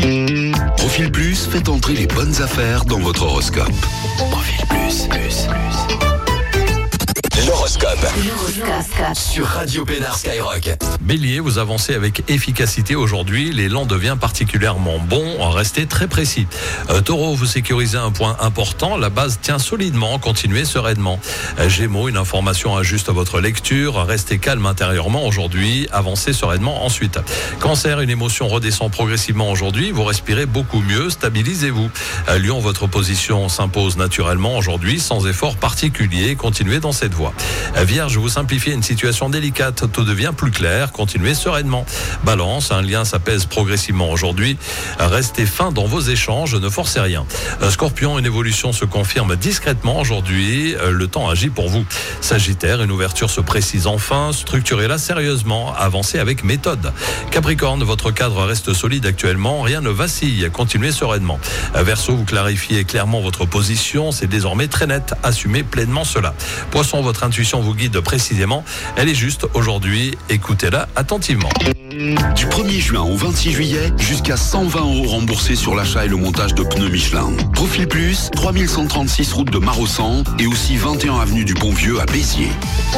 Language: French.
Profil Plus, faites entrer les bonnes affaires dans votre horoscope. Profil Plus. L'horoscope. Sur Radio Pénard Skyrock. Bélier, vous avancez avec efficacité aujourd'hui. L'élan devient particulièrement bon. Restez très précis. Taureau, vous sécurisez un point important. La base tient solidement. Continuez sereinement. Gémeaux, une information ajuste votre lecture. Restez calme intérieurement aujourd'hui. Avancez sereinement ensuite. Cancer, une émotion redescend progressivement aujourd'hui. Vous respirez beaucoup mieux. Stabilisez-vous. Lion, votre position s'impose naturellement aujourd'hui sans effort particulier. Continuez dans cette voie. Vierge, vous simplifiez une situation délicate, tout devient plus clair, continuez sereinement. Balance, un lien s'apaise progressivement aujourd'hui, restez fin dans vos échanges, ne forcez rien. Scorpion, une évolution se confirme discrètement aujourd'hui, le temps agit pour vous. Sagittaire, une ouverture se précise enfin, structurez-la sérieusement, avancez avec méthode. Capricorne, votre cadre reste solide actuellement, rien ne vacille, continuez sereinement. Verseau, vous clarifiez clairement votre position, c'est désormais très net, assumez pleinement cela. Poisson, votre intuition vous guide précisément, elle est juste aujourd'hui, écoutez-la attentivement. Du 1er juin au 26 juillet, jusqu'à 120 € remboursés sur l'achat et le montage de pneus Michelin. Profil Plus, 3136 route de Marossan et aussi 21 avenue du Pont-Vieux à Béziers.